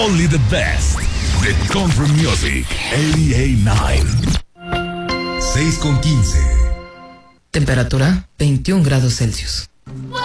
Only the best. The Country Music 88.9. 6:15. Temperatura 21 grados Celsius.